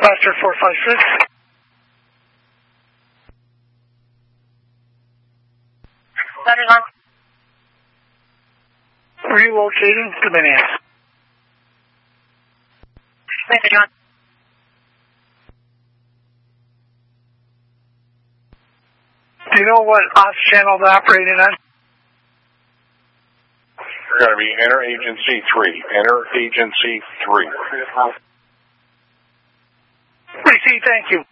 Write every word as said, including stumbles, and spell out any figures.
Dispatcher four five six. Letters on. Relocating Dominion. Message on. Do you know what ops channel they're operating on? You're going to be Interagency three. Interagency three. Receive, thank you.